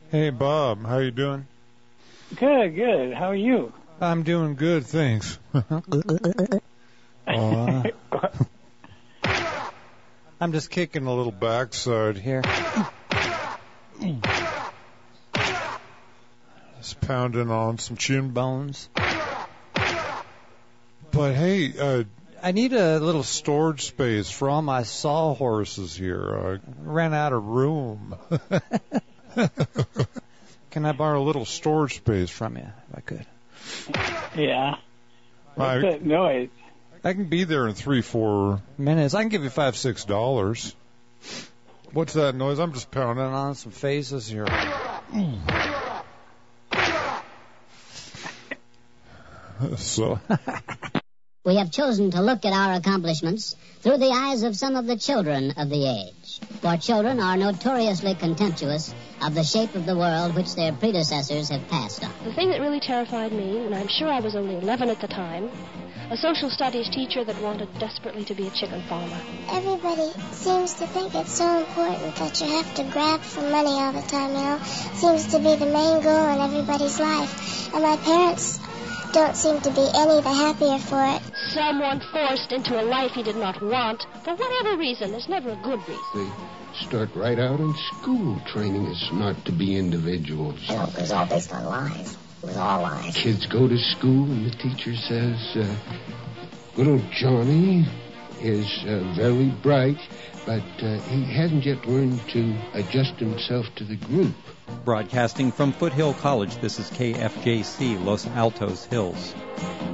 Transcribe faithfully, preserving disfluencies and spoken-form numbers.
Hey, Bob. How you doing? Good, good. How are you? I'm doing good, thanks. uh, I'm just kicking a little backside here. Just pounding on some chin bones. But hey, uh, I need a little storage space for all my sawhorses here. I ran out of room. Can I borrow a little storage space from you, if I could? Yeah. What's I, that noise? I can be there in three, four minutes. I can give you five, six dollars. What's that noise? I'm just pounding on some faces here. So... We have chosen to look at our accomplishments through the eyes of some of the children of the age. For children are notoriously contemptuous of the shape of the world which their predecessors have passed on. The thing that really terrified me, and I'm sure I was only eleven at the time, a social studies teacher that wanted desperately to be a chicken farmer. Everybody seems to think it's so important that you have to grab for money all the time, you know. Seems to be the main goal in everybody's life. And my parents don't seem to be any the happier for it. Someone forced into a life he did not want, for whatever reason. There's never a good reason. They start right out in school training us not to be individuals. You know, it was all based on lies. It was all lies. Kids go to school and the teacher says, uh, little Johnny is uh, very bright, but uh, he hasn't yet learned to adjust himself to the group. Broadcasting from Foothill College, this is K F J C, Los Altos Hills.